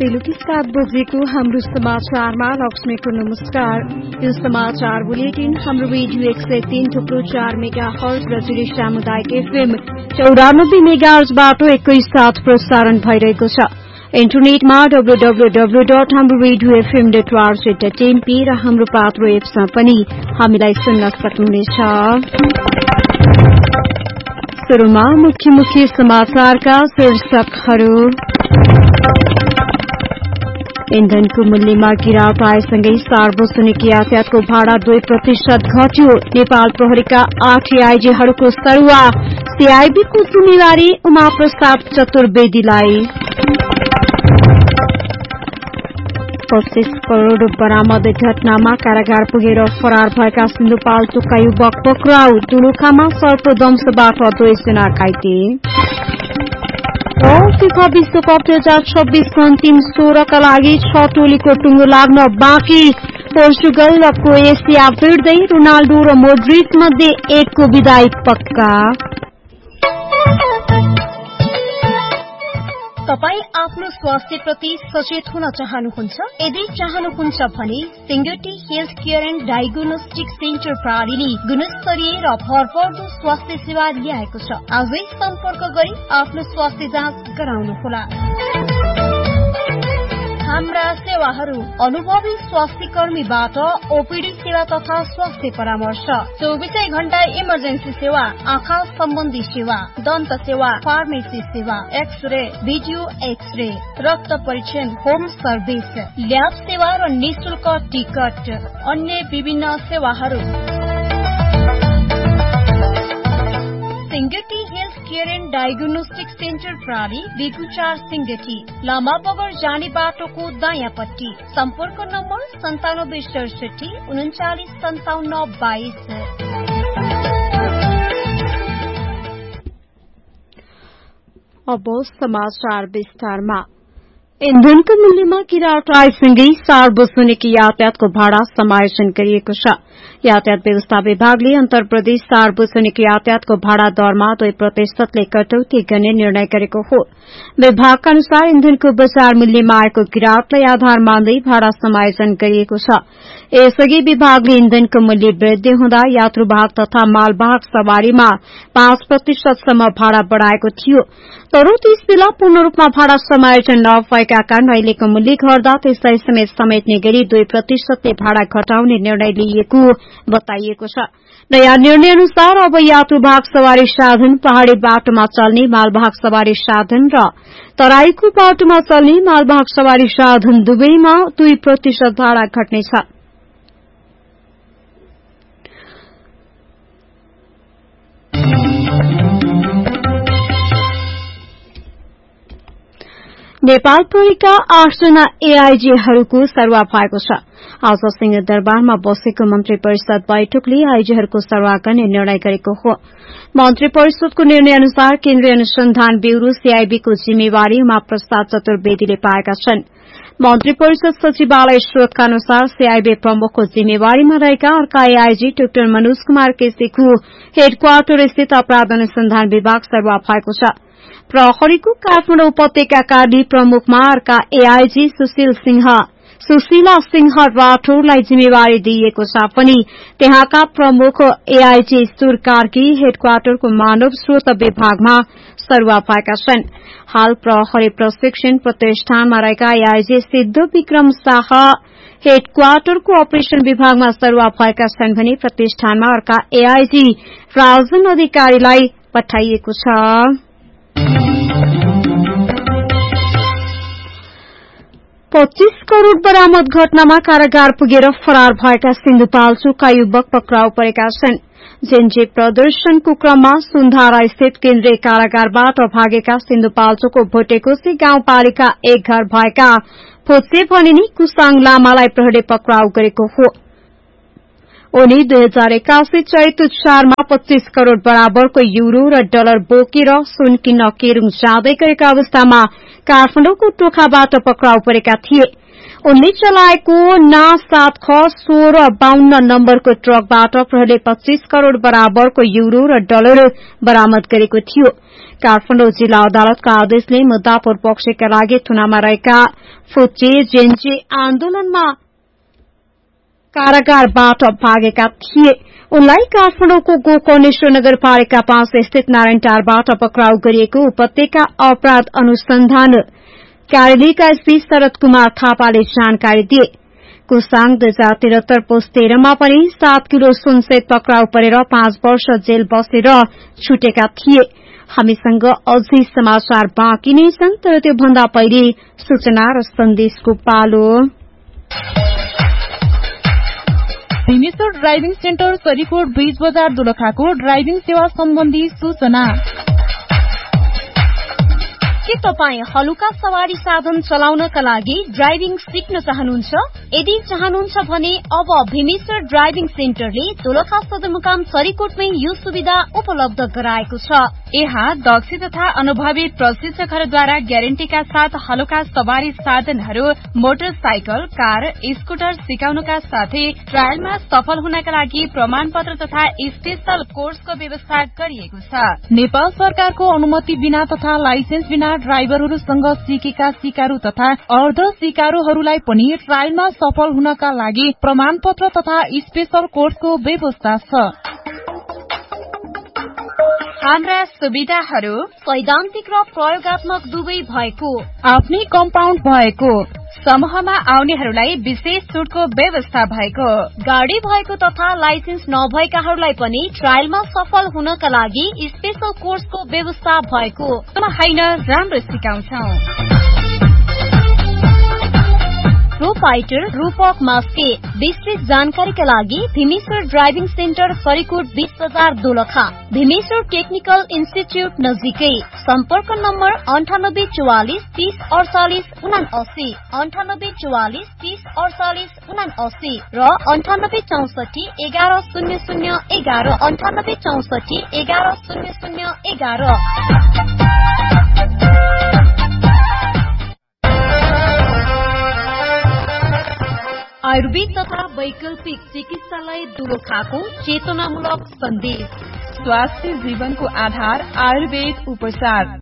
बेलुकी 7 बजेको हाम्रो समाचारमा लक्ष्मीको नमस्कार। यो समाचार बुलेटिन हाम्रो रेडियो 103.4 मेगाहर्ज र जिरी सामुदायिक एफएम 94 मेगाहर्जबाट एकैसाथ प्रसारण भइरहेको छ। इन्टरनेटमा www.hamroradiofm.org.mp र हाम्रो पात्रो एप्समा पनि हामीलाई सुन्न सक्नुहुनेछ। सुरुमा मुख्य समाचारका शीर्षकहरू। इन्धनको मूल्यमा गिरावट आएसँगै सार्वजनिक यातायातको भाडा 2% घट्यो। नेपाल प्रहरीका 8 एआईजीहरूको सरुवा। सीआईबीको जिम्मेवारी उमा प्रसाद चतुर्वेदीलाई। 25 करोड़ बरामद घटनामा कारागार पुगेर फरार भएका सिन्धुपाल्चोकका युवक पक्राउ। दोलखामा सर्पदंशबाट 2 जना घाइते। फिफा विश्वकप 2026 अन्तिम 16 का लागि 6 टोलीको टुङ्गो लाग्न बाँकी। पोर्चुगल र क्रोएसिया भिड्दै रोनाल्डो र मोड्रिच मध्ये एकको विदाई पक्का। तपाई आफ्नो स्वास्थ्यप्रति सचेत हुन चाहनुहुन्छ? यदि चाहनुहुन्छ भने Singati health care and diagnostic centre प्रणालीले गुणस्तरीय र भरपर्दो स्वास्थ्य सेवा ल्याएको छ। आजै सम्पर्क गरी आफ्नो स्वास्थ्य जाँच गराउनुहोला। हाम्रा सेवाहरू अनुभवी स्वास्थ्य कर्मीबाट ओपीडी सेवा तथा स्वास्थ्य परामर्श, 24 घण्टा इमर्जेन्सी सेवा, आँखा सम्बन्धी सेवा, दन्त सेवा, फार्मेसी सेवा, एक्सरे, भिडियो एक्सरे, रक्त परीक्षण, होम सर्भिस, ल्याब सेवा र निशुल्क टिकट, अन्य विभिन्न सेवाहरू। Singati health care and diagnostic centre प्रणाली बिगुचार सिंगटी, लामा बगर जाने बाटोको दायाँपट्टि। सम्पर्क नम्बर 9767 395722। अब समाचार विस्तारमा। इन्धनको मूल्यमा गिरावट आएसँगै सार्वजनिक यातायातको भाडा समायोजन गरिएको छ। यातायात व्यवस्था विभागले अन्तर्प्रदेश सार्वजनिक यातायातको भाडा दरमा 2% कटौती गर्ने निर्णय गरेको हो। विभागका अनुसार इन्धनको बजार मूल्यमा आएको गिरावटलाई आधार मान्दै भाडा समायोजन गरिएको छ। यसअघि विभागले इन्धनको मूल्य वृद्धि हुँदा यात्रुवाहक तथा मालवाहक सवारीमा 5% सम्म भाडा बढ़ाएको थियो। तर त्यस बेला पूर्ण रूपमा भाडा समायोजन नभएका कारण अहिलेको मूल्य घट्दा त्यसलाई समेत समेट्ने गरी 2% भाडा घटाउने निर्णय लिइएको बताइएको छ। नयाँ निर्णय अनुसार अब यात्रुवाहक सवारी साधन, पहाड़ी बाटोमा चल्ने मालवाहक सवारी साधन र तराईको बाटोमा चल्ने मालवाहक सवारी साधन दुवैमा 2% भाडा घट्नेछ। नेपाल प्रहरीका 8 जना एआईजीहरूको सरुवा भएको छ। आज सिंहदरबारमा बसेको मन्त्री परिषद बैठकले आईजीहरूको सरुवा गर्ने निर्णय गरेको हो। मन्त्री परिषदको निर्णय अनुसार केन्द्रीय अनुसन्धान ब्यूरो सीआईबीको जिम्मेवारी उमा प्रसाद चतुर्वेदीले पाएका छन्। मन्त्री परिषद सचिवालय स्रोतका अनुसार सीआईबी प्रमुखको जिम्मेवारीमा रहेका अर्का AIG doctor Manoj Kumar केसीको headquarter स्थित अपराध अनुसन्धान विभाग सरुवा भएको छ। प्रहरीको काठमाडौँ उपत्यका प्रमुखमा अर्का एआईजी सुशीला सिंह राठौरलाई जिम्मेवारी दिइएको छ पनि त्यहाँका प्रमुख एआईजी ईश्वर कार्की हेडक्वार्टरको मानव स्रोत विभागमा सरुवा भएका छन्। हाल प्रहरी प्रशिक्षण प्रतिष्ठानमा रहेका एआईजी सिद्ध विक्रम शाह हेडक्वार्टरको अपरेशन विभागमा सरुवा भएका छन् भने प्रतिष्ठानमा अर्का एआईजी राजन अधिकारीलाई पठाइएको छ। 25 करोड़ बरामद घटनामा कारागार पुगेर फरार भएका सिन्धुपाल्चोकका युवक पक्राउ परेका छन्। जेन्जे प्रदर्शनको क्रममा सुन्धारा स्थित केन्द्रीय कारागारबाट भागेका सिन्धुपाल्चोकको भोटेकोशी गाउँपालिका 1 घर भएका फुच्चे भनिने कुसाङ लामालाई प्रहरीले पक्राउ गरेको हो। उनी 2081 चैत 4 मा 25 करोड़ बराबरको युरो र डलर बोकेर सुन किन्न केरूङ जाँदै गरेका अवस्थामा काठमाडौँको टोखाबाट पक्राउ परेका थिए। उनले चलाएको ना 7 ख 1652 नम्बरको ट्रकबाट प्रहरीले 25 करोड़ बराबरको युरो र डलर बरामद गरेको थियो। काठमाडौँ जिल्ला अदालतका आदेशले मुद्दापुर पक्षका लागि थुनामा रहेका फुच्चे जेन्जे आन्दोलनमा कारागारबाट भागेका थिए। उनलाई काठमाडौँको गोकर्णेश्वर नगरपालिका 5 स्थित नारायणटारबाट पक्राउ गरिएको उपत्यका अपराध अनुसन्धान कार्यालयका एसपी शरद कुमार थापाले जानकारी दिए। कुसाङ 2073 पुस 13 मा पनि 7 किलो सुनसहित पक्राउ परेर 5 वर्ष जेल बसेर छुटेका थिए। हामीसँग अझै समाचार बाँकी नै छन्, तर त्यो भन्दा पहिले सूचना र सन्देशको पालो। Bhimeshwar driving centre Sarikot bridge बजार दोलखाको ड्राइभिङ सेवा सम्बन्धी सूचना। के तपाईँ हलुका सवारी साधन चलाउनका लागि ड्राइभिङ सिक्न चाहनुहुन्छ? यदि चाहनुहुन्छ भने अब भीमेश्वर ड्राइभिङ सेन्टरले दोलखा सदरमुकाम सरीकोटमै यो सुविधा उपलब्ध गराएको छ। यहाँ दक्ष तथा अनुभवी प्रशिक्षकहरूद्वारा ग्यारेन्टीका साथ हलुका सवारी साधनहरू, मोटरसाइकल, कार, स्कुटर सिकाउनका साथै ट्रायलमा सफल हुनका लागि प्रमाणपत्र तथा स्पेशल कोर्सको व्यवस्था गरिएको छ। नेपाल सरकारको अनुमति बिना तथा लाइसेन्स बिना ड्राइभरहरूसँग सिकेका सिकारु तथा अर्ध सिकारुहरूलाई पनि ट्रायलमा सफल हुनका लागि प्रमाणपत्र तथा स्पेशल कोर्सको व्यवस्था छ। हाम्रा सुविधाहरू सैद्धान्तिक र प्रयोगात्मक दुवै भएको, आफ्नै कम्पाउन्ड भएको, समूहमा आउनेहरूलाई विशेष छुटको व्यवस्था भएको, गाड़ी भएको तथा लाइसेन्स नभएकाहरूलाई पनि ट्रायलमा सफल हुनका लागि स्पेशल कोर्सको व्यवस्था भएको। हैन, राम्रो सिकाउँछौ। प्रोपाइटर रूपक मास्के। विस्तृत जानकारीका लागि भीमेश्वर ड्राइभिङ सेन्टर सरीकोट 20 बजार दोलखा, भीमेश्वर टेक्निकल इन्स्टिच्युट नजिकै। सम्पर्क नम्बर 9844 30 48 79, 9844 30 48 79 र 9864 11 00 11, 9864 11 00 11। आयुर्वेद तथा वैकल्पिक चिकित्सालय दोलखाको चेतनामूलक सन्देश। स्वास्थ्य जीवनको आधार आयुर्वेद उपचार।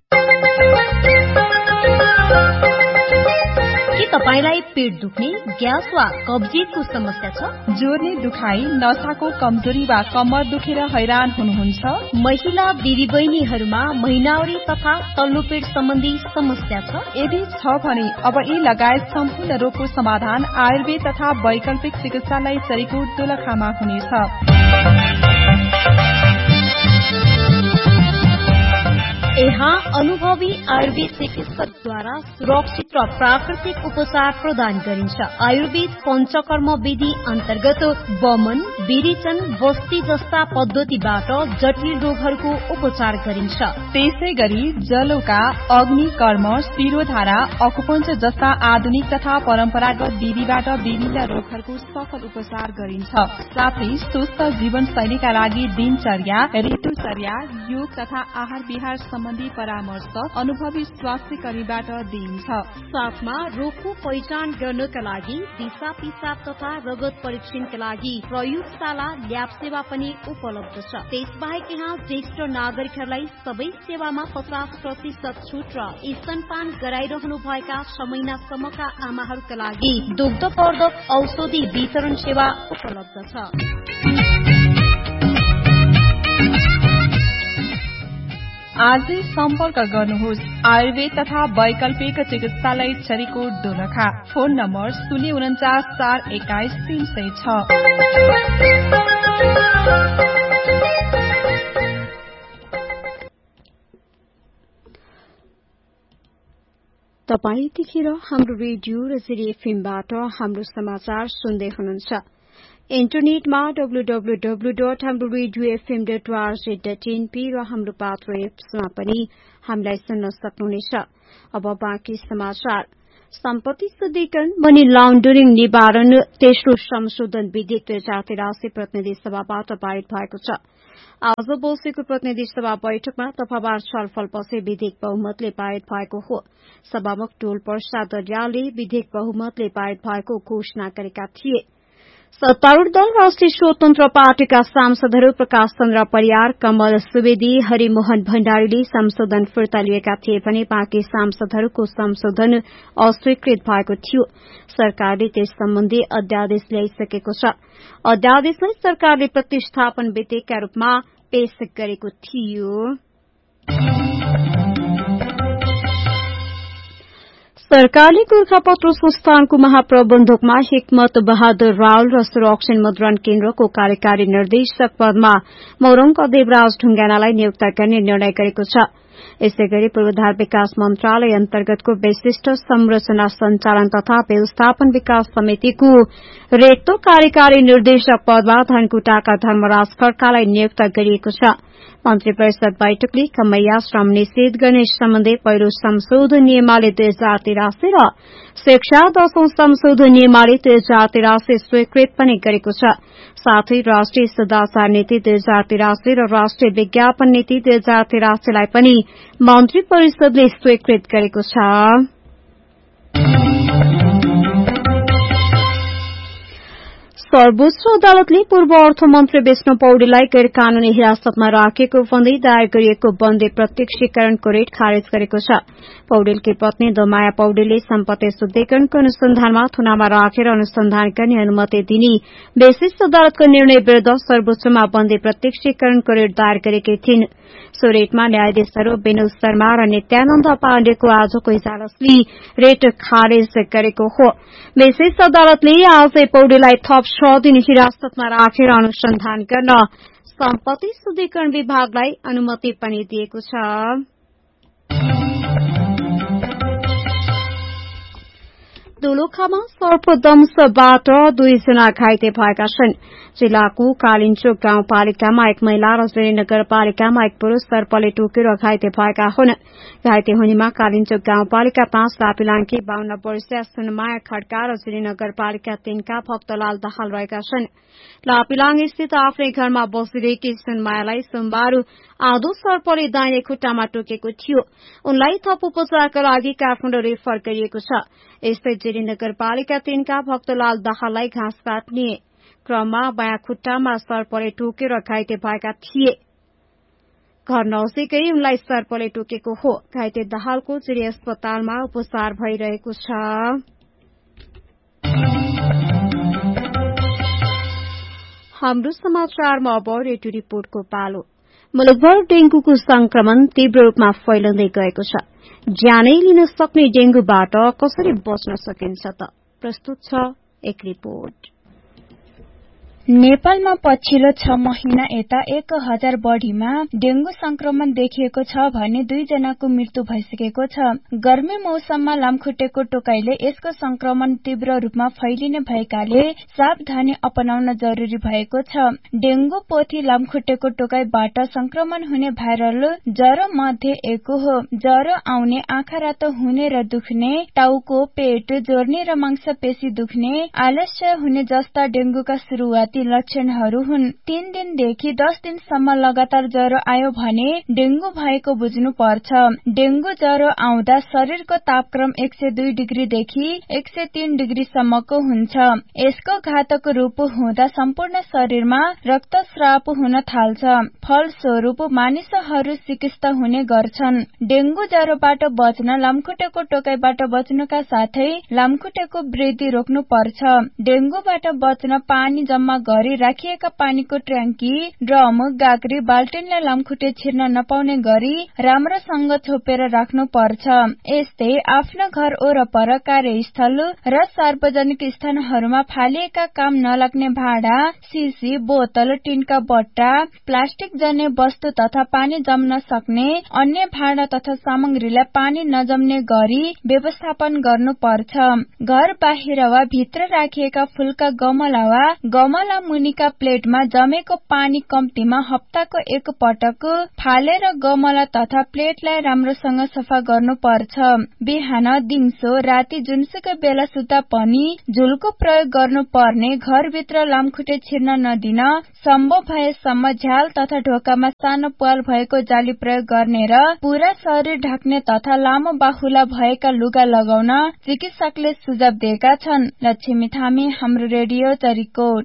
के तपाईलाई पेट दुख्ने, ग्यास वा कब्जियतको समस्या छ? जोर्नी दुखाइ, नसाको कमजोरी वा कमर दुखेर हैरान हुनुहुन्छ? महिला दिदीबहिनीहरूमा महिनावरी तथा तल्लो पेट सम्बन्धी समस्या छ? यदि छ भने अब यी लगायत सम्पूर्ण रोगको समाधान आयुर्वेद तथा वैकल्पिक चिकित्सालय सरीकोट दोलखामा हुनेछ। यहाँ अनुभवी आयुर्वेद चिकित्सकद्वारा सुरक्षित र प्राकृतिक उपचार प्रदान गरिन्छ। आयुर्वेद पञ्चकर्म विधि अन्तर्गत वमन, विरेचन, बस्ती जस्ता पद्धतिबाट जटिल रोगहरूको उपचार गरिन्छ। त्यसै गरी जलौका, अग्निकर्म, शिरोधारा, अकुपञ्चर जस्ता आधुनिक तथा परम्परागत विधिबाट विभिन्न रोगहरूको सफल उपचार गरिन्छ। साथै स्वस्थ जीवनशैलीका लागि दिनचर्या, ऋतुचर्या, योग तथा आहार विहार सम्बन्धी परामर्श अनुभवी स्वास्थ्य कर्मीबाट दिइन्छ। साथमा रोगको पहिचान गर्नका लागि दिशा पिसाब तथा रगत परीक्षणका लागि प्रयोगशाला ल्याब सेवा पनि उपलब्ध छ। त्यसबाहेक यहाँ ज्येष्ठ नागरिकहरूलाई सबै सेवामा 50% छुट र स्तनपान गराइरहनु भएका 6 महिनासम्मका आमाहरूका लागि दुग्धवर्धक औषधि वितरण सेवा उपलब्ध छ। आजै सम्पर्क गर्नुहोस् आयुर्वेद तथा वैकल्पिक चिकित्सालय सरीकोट दोलखा। Phone number 049 421 306। तपाईं यतिखेर हाम्रो रेडियो र एफएमबाट हाम्रो समाचार सुन्दै हुनुहुन्छ। इन्टरनेटमा www.hamroradiofm.org.np र हाम्रो पात्र एप्समा पनि हामीलाई सुन्न सक्नुहुनेछ। अब बाँकी समाचार। सम्पत्ति शुद्धिकरण, मनी लाउन्डरिङ निवारण तेस्रो संशोधन विधेयक 2083 प्रतिनिधि सभाबाट पारित भएको छ। आज बसेको प्रतिनिधि सभा बैठकमा दफावार छलफलपछि विधेयक बहुमतले पारित भएको हो। सभामुख टोल प्रसाद अर्यालले विधेयक बहुमतले पारित भएको घोषणा गरेका थिए। सत्तारूढ़ दल राष्ट्रिय स्वतन्त्र पार्टीका सांसदहरू प्रकाश चन्द्र परियार, कमल सुवेदी, हरिमोहन भण्डारीले संशोधन फिर्ता लिएका थिए भने बाँकी सांसदहरूको संशोधन अस्वीकृत भएको थियो। सरकारले त्यस सम्बन्धी अध्यादेश ल्याइसकेको छ। अध्यादेशलाई सरकारले प्रतिष्ठापन विधेयकका रूपमा पेश गरेको थियो। सरकारले गोर्खापत्र संस्थानको महाप्रबन्धकमा हिक्मत बहादुर रावल र सुरक्षण मुद्रण केन्द्रको कार्यकारी निर्देशक पदमा मौरङ देवराज ढुङ्गानालाई नियुक्त गर्ने निर्णय गरेको छ। यसै गरी पूर्वाधार विकास मन्त्रालय अन्तर्गतको विशिष्ट संरचना सञ्चालन तथा व्यवस्थापन विकास समितिको रेक्तो कार्यकारी निर्देशक पदमा धनकुटाका धर्मराज खड्कालाई नियुक्त गरिएको छ। मन्त्री परिषद बैठकले कमैया श्रम निषेध गर्ने सम्बन्धी पहिलो संशोधन नियमावली 2083 र शिक्षा 10औं संशोधन नियमावली 2083 स्वीकृत पनि गरेको छ। साथै राष्ट्रिय सदाचार नीति 2083 र राष्ट्रिय विज्ञापन नीति 2083 लाई पनि मन्त्री परिषदले स्वीकृत गरेको छ। सर्वोच्च अदालतले पूर्व अर्थमन्त्री विष्णु पौडेललाई गैर कानूनी हिरासतमा राखेको भन्दै दायर गरिएको बन्दी प्रत्यक्षीकरणको रिट खारेज गरेको छ। पौडेलकी पत्नी दमाया पौडेलले सम्पत्ति शुद्धिकरणको अनुसन्धानमा थुनामा राखेर अनुसन्धान गर्ने अनुमति दिने विशेष अदालतको निर्णय विरूद्ध सर्वोच्चमा बन्दी प्रत्यक्षीकरणको रिट दायर गरेकी थिइन्। सो रिटमा न्यायाधीशहरू विनोद शर्मा र नित्यानन्द पाण्डेको आजको इजलासले रिट खारेज गरेको हो। विशेष अदालतले आजै पौडेललाई थप 6 दिन हिरासतमा राखेर अनुसन्धान गर्न सम्पत्ति शुद्धिकरण विभागलाई अनुमति पनि दिएको छ। दोलखामा सर्पदंशबाट 2 जना घाइते भएका छन्। जिल्लाको कालिन्चोक गाउँपालिकामा एक महिला र जिरी नगरपालिकामा एक पुरूष सर्पले टोकेर घाइते भएका हुन्। घाइते हुनेमा कालिन्चोक गाउँपालिका 5 लापिलाङकी 52 वर्षीय सुनमाया खड्का र जिरी नगरपालिका 3 का भक्तलाल दाहाल रहेका छन्। लापिलाङ स्थित आफ्नै घरमा बसिरहेकी सुनमायालाई सोमबार आधो सर्पले दाहिने खुट्टामा टोकेको थियो। उनलाई थप उपचारका लागि काठमाडौँ रेफर गरिएको छ। यस्तै जिरी नगरपालिका 3 का भक्तलाल दाहाललाई घाँस काट्ने क्रममा बायाँ खुट्टामा सर्पले टोकेर घाइते भएका थिए। घर नजिकै उनलाई सर्पले टोकेको हो। घाइते दाहालको जिरी अस्पतालमा उपचार भइरहेको छ। हाम्रो समाचारमा अब रेडियो रिपोर्टको पालो। मुलुकभर डेंगूको संक्रमण तीव्र रूपमा फैलिँदै गएको छ। ज्यानै लिन सक्ने डेंगूबाट कसरी बच्न सकिन्छ त? प्रस्तुत छ एक रिपोर्ट। नेपालमा पछिल्लो 6 महिना यता 1000 बढ़ीमा डेंगू संक्रमण देखिएको छ भने 2 जनाको मृत्यु भइसकेको छ। गर्मी मौसममा लामखुट्टेको टोकाइले यसको संक्रमण तीव्र रूपमा फैलिने भएकाले सावधानी अपनाउन जरुरी भएको छ। डेंगू पोथी लामखुट्टेको टोकाइबाट संक्रमण हुने भाइरल ज्वरो मध्ये एक हो। ज्वरो आउने, आँखा रातो हुने र दुख्ने, टाउको, पेट जोर्नी र मांसपेशी दुख्ने, आलस्य हुने जस्ता डेंगूका सुरुवाती लक्षणहरू हुन्। 3 दिनदेखि 10 दिनसम्म लगातार ज्वरो आयो भने डेंगू भएको बुझ्नु पर्छ। डेंगू ज्वरो आउँदा शरीरको तापक्रम 102 डिग्रीदेखि 103 डिग्रीसम्मको हुन्छ। यसको घातक रूप हुँदा सम्पूर्ण शरीरमा रक्तस्राव हुन थाल्छ। फलस्वरूप मानिसहरू सिकिस्त हुने गर्छन्। डेंगू ज्वरोबाट बच्न लामखुट्टेको टोकाइबाट बच्नुका साथै लामखुट्टेको वृद्धि रोक्नु पर्छ। डेंगूबाट बच्न पानी जम्मा गरी राखिएका पानीको ट्याङ्की, ड्रम, गाग्री, बाल्टिनलाई लामखुट्टे छिर्न नपाउने गरी राम्रोसँग छोपेर राख्नु पर्छ। यस्तै आफ्नो घर वरपर, कार्यस्थल र सार्वजनिक स्थानहरूमा फालिएका काम नलाग्ने भाँडा, सिसी, बोतल, टिनका बट्टा, प्लास्टिक जन्य वस्तु तथा पानी जम्न सक्ने अन्य भाँडा तथा सामग्रीलाई पानी नजम्ने गरी व्यवस्थापन गर्नु पर्छ। घर बाहिर वा भित्र राखिएका फूलका गमला वा गमला गमला मुनिका प्लेटमा जमेको पानी कम्तीमा हप्ताको एक पटक फालेर गमला तथा प्लेटलाई राम्रोसँग सफा गर्नु पर्छ। बिहान, दिउँसो, राति जुनसुकै बेला सुत्दा पनि झुलको प्रयोग गर्नु पर्ने। घरभित्र लामखुट्टे छिर्न नदिन, सम्भव भएसम्म झ्याल तथा ढोकामा सानो प्वाल भएको जाली प्रयोग गर्ने र पूरा शरीर ढाक्ने तथा लामो बाहुला भएका लुगा लगाउन चिकित्सकले सुझाव दिएका छन्। लक्ष्मी थामी, हाम्रो रेडियो चरिकोट।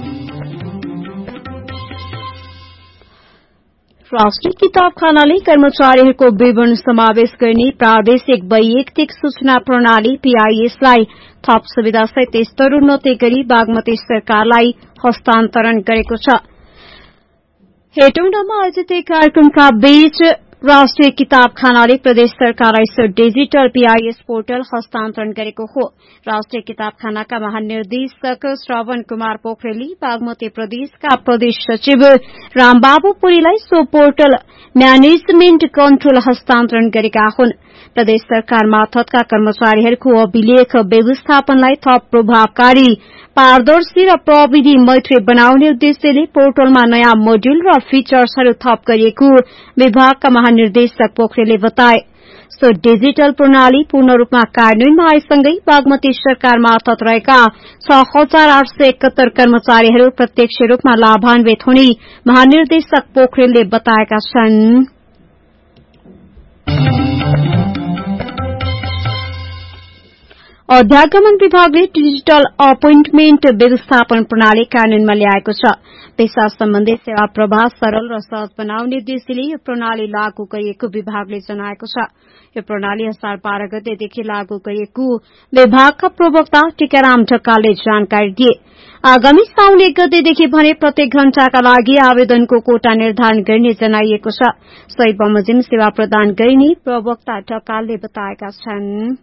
राष्ट्रिय किताबखानाले कर्मचारीहरूको विवरण समावेश गर्ने प्रादेशिक वैयक्तिक सूचना प्रणाली PIS-लाई थप सुविधासहित स्तरोन्नति गरी बागमती सरकारलाई हस्तान्तरण गरेको छ। हेटौडामा आयोजित एक कार्यक्रमका बीच राष्ट्रिय किताबखानाले प्रदेश सरकारलाई डिजिटल PIS पोर्टल हस्तान्तरण गरेको हो। राष्ट्रिय किताबखानाका महानिर्देशक श्रवण कुमार पोखरेलले बागमती प्रदेशका प्रदेश सचिव Rambabu पुरीलाई so portal management control हस्तान्तरण गरेका हुन्। प्रदेश सरकार मार्फतका कर्मचारीहरूको अभिलेख व्यवस्थापनलाई थप प्रभावकारी, पारदर्शी र प्रविधि मैत्री बनाउने उद्देश्यले पोर्टलमा नयाँ मोड्यूल र फीचर्सहरू थप गरिएको विभागका महानिर्देशक पोखरेलले बताए। सो डिजिटल प्रणाली पूर्ण रूपमा कार्यान्वयनमा आएसँगै बागमती सरकार मार्फत रहेका 6,871 कर्मचारीहरू प्रत्यक्ष रूपमा लाभान्वित हुने महानिर्देशक पोखरेलले बताएका छन्। अध्यागमन विभागले डिजिटल अपोइन्टमेन्ट व्यवस्थापन प्रणाली कार्यान्वयनमा ल्याएको छ। पेशा सम्बन्धी सेवा प्रवाह सरल र सहज बनाउने उद्देश्यले यो प्रणाली लागू गरिएको विभागले जनाएको छ। यो प्रणाली असार 12 गतेदेखि लागू गरिएको विभागका प्रवक्ता टीकाराम ढकालले जानकारी दिए। आगामी साउन 1 गतेदेखि भने प्रत्येक घण्टाका लागि आवेदनको कोटा निर्धारण गर्ने जनाइएको छ। सही बमोजिम सेवा प्रदान गरिने प्रवक्ता ढकालले बताएका छन्।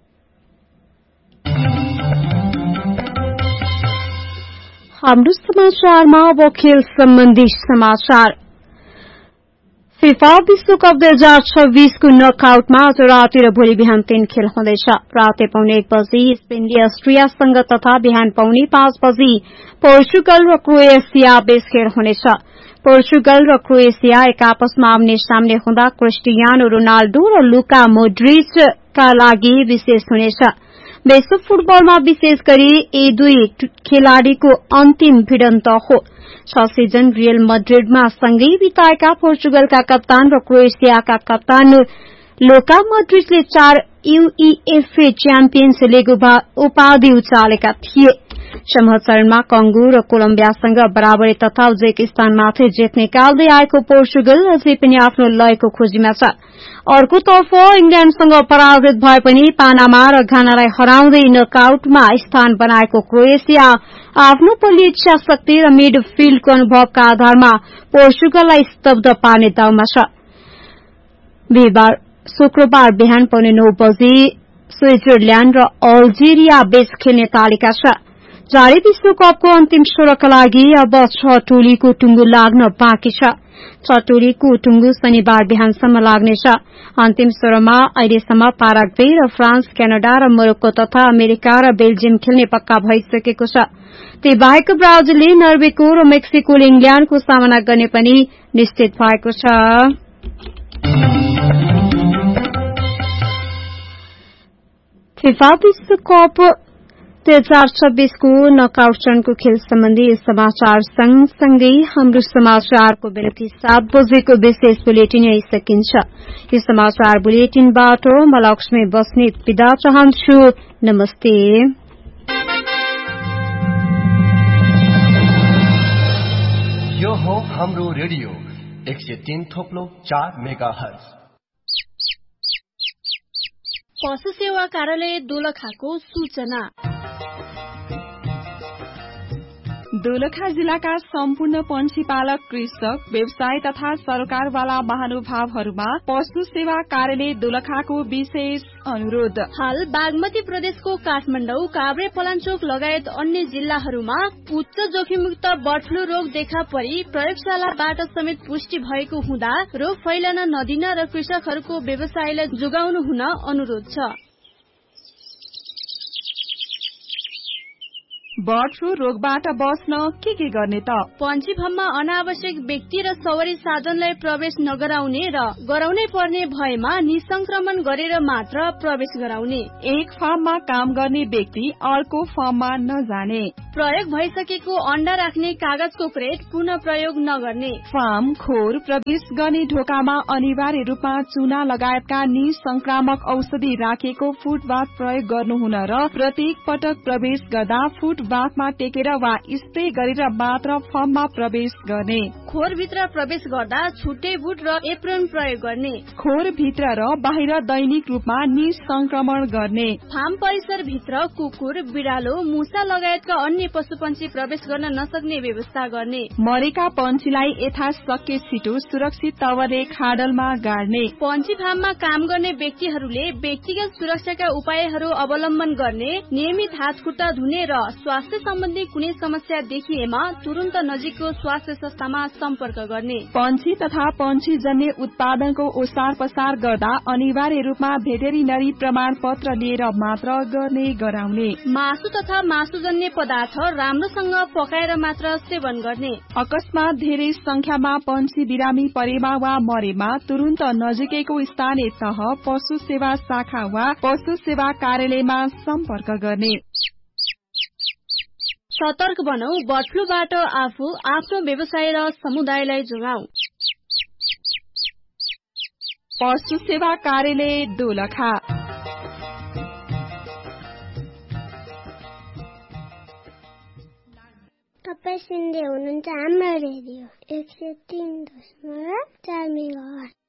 हाम्रो समाचारमा अब खेल सम्बन्धी समाचार। फिफा विश्वकप 2026 को नकआउटमा आज राति र भोलि बिहान 3 खेल हुँदैछ। राति पाउने 1 बजी स्पेनले अस्ट्रियासँग तथा बिहान पाउने 5 बजी पोर्चुगल र क्रोएसिया बीच खेल हुनेछ। पोर्चुगल र क्रोएसिया एक आपसमा आम्ने सामने हुँदा क्रिस्टियानो रोनाल्डो र लुका मोड्रिचका लागि विशेष हुनेछ। विश्व फुटबलमा विशेष गरी यी दुई खेलाड़ीको अन्तिम भिडन्त हो। 6 सिजन रियल मड्रिडमा सँगै बिताएका पोर्चुगलका कप्तान र क्रोएसियाका कप्तान लुका मोड्रिचले 4 UEFA च्याम्पियन्स लीग उपाधि उचालेका थिए। समूह चरणमा कंगो र कोलम्बियासँग बराबरी तथा उज्बेकिस्तानमाथि जित निकाल्दै आएको पोर्चुगल अझै पनि आफ्नो लयको खोजीमा छ। अर्कोतर्फ इंग्ल्याण्डसँग पराजित भए पनि पानामा र घानालाई हराउँदै नकआउटमा स्थान बनाएको क्रोएसिया आफ्नो बलियो इच्छा शक्ति र मिडफिल्डको अनुभवका आधारमा पोर्चुगललाई स्तब्ध पार्ने दाउमा छ। शुक्रबार बिहान पाउने 9 बजी स्विजरल्याण्ड र अल्जेरिया बीच खेल्ने तालिका छ। जारी विश्वकपको अन्तिम 16 का लागि अब 6 टोलीको टुंगो लाग्न बाँकी छ। 6 टोलीको टुंगो शनिबार बिहानसम्म लाग्नेछ। अन्तिम 16 मा अहिलेसम्म पाराग्वे र फ्रान्स, क्यानाडा र मोरक्को तथा अमेरिका र बेल्जियम खेल्ने पक्का भइसकेको छ। ती बाहेक ब्राजिलले नर्वेको र मेक्सिकोले इंग्ल्याण्डको सामना गर्ने पनि निश्चित भएको छ। फिफा विश्वकप 2026 को नकआउट चरणको खेल सम्बन्धी समाचार सँगसँगै हाम्रो समाचारको बेलुकी 7 बजेको विशेष बुलेटिन यही सकिन्छ। यो समाचार बुलेटिनबाट म लक्ष्मी बस्नेत बिदा चाहन्छु। नमस्ते। यो हो हाम्रो रेडियो 103.4 मेगाहर्ज। पशु सेवा कार्यालय दोलखाको सूचना। दोलखा जिल्लाका सम्पूर्ण पन्छीपालक, कृषक, व्यवसाय तथा सरकारवाला महानुभावहरूमा पशु सेवा कार्यालय दोलखाको विशेष अनुरोध। हाल बागमती प्रदेशको काठमाडौँ, काभ्रे, पलाञ्चोक लगायत अन्य जिल्लाहरूमा उच्च जोखिमयुक्त बर्ड फ्लू रोग देखा परी प्रयोगशालाबाट समेत पुष्टि भएको हुँदा रोग फैलन नदिन र कृषकहरूको व्यवसायलाई जोगाउनु हुन अनुरोध छ। बर्ड फ्लू रोगबाट बच्न के गर्ने त? पञ्ची फार्ममा अनावश्यक व्यक्ति र सवारी साधनलाई प्रवेश नगराउने र गराउनै पर्ने भएमा निसंक्रमण गरेर मात्र प्रवेश गराउने। एक फार्ममा काम गर्ने व्यक्ति अर्को फार्ममा नजाने। प्रयोग भइसकेको अण्डा राख्ने कागजको क्रेट पुनः प्रयोग नगर्ने। फार्म खोर प्रवेश गर्ने ढोकामा अनिवार्य रूपमा चुना लगायतका निसंक्रामक औषधि राखेको फुटबाथ प्रयोग गर्नुहुन र प्रत्येक पटक प्रवेश गर्दा फुटबाथमा टेकेर वा स्प्रे गरेर मात्र फार्ममा प्रवेश गर्ने। खोरभित्र प्रवेश गर्दा छुट्टै बुट र एप्रोन प्रयोग गर्ने। खोरभित्र र बाहिर दैनिक रूपमा निसंक्रमण गर्ने। फार्म परिसर भित्र कुकुर, बिरालो, मुसा लगायतका अन्य पशुपन्छी प्रवेश गर्न नसक्ने व्यवस्था गर्ने। मरेका पन्छीलाई यथाशक्य छिटो सुरक्षित तवरले खाडलमा गाड्ने। पन्छी फार्ममा काम गर्ने व्यक्तिहरूले व्यक्तिगत सुरक्षाका उपायहरू अवलम्बन गर्ने। नियमित हात खुट्टा धुने र स्वास्थ्य सम्बन्धी कुनै समस्या देखिएमा तुरन्त नजिकको स्वास्थ्य संस्थामा सम्पर्क गर्ने। पन्छी तथा पन्छीजन्य उत्पादनको ओसार पसार गर्दा अनिवार्य रूपमा भेटेरिनरी प्रमाण पत्र लिएर मात्र गर्ने गराउने। मासु तथा मासुजन्य पदार्थ राम्रोसँग पकाएर मात्र सेवन गर्ने। अकस्मात धेरै संख्यामा पन्छी बिरामी परेमा वा मरेमा तुरन्त नजिकैको स्थानीय तह, पशु सेवा शाखा वा पशु सेवा कार्यालयमा सम्पर्क गर्ने। सतर्क बनौ, बर्ड फ्लूबाट आफू, आफ्नो व्यवसाय र समुदायलाई जोगाऊ। पशु सेवा कार्यालय दोलखा। तपाईं सुन्दै हुनुहुन्छ हाम्रो रेडियो 103.4 मेगाहर्ज।